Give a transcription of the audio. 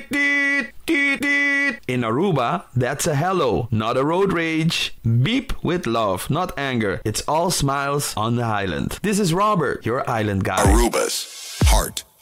Teet, teet, teet, teet. In Aruba, that's a hello, not a road rage. Beep with love, not anger. It's all smiles on the island. This is Robert, your island guy. Aruba's heart